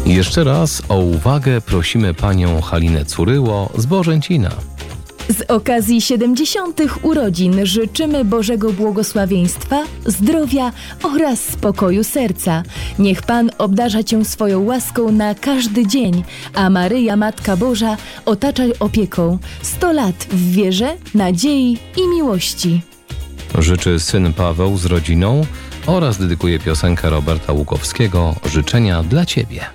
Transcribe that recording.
Jeszcze raz o uwagę prosimy panią Halinę Curyło z Bożęcina. Z okazji 70. urodzin życzymy Bożego błogosławieństwa, zdrowia oraz spokoju serca. Niech Pan obdarza Cię swoją łaską na każdy dzień, a Maryja, Matka Boża, otacza opieką. 100 lat w wierze, nadziei i miłości. Życzy syn Paweł z rodziną oraz dedykuje piosenkę Roberta Łukowskiego „Życzenia dla Ciebie”.